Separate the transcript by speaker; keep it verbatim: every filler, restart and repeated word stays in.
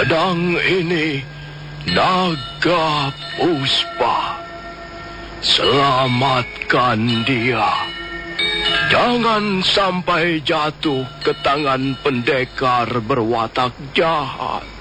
Speaker 1: Pedang ini naga puspa. Selamatkan dia. Jangan sampai jatuh ke tangan pendekar berwatak jahat.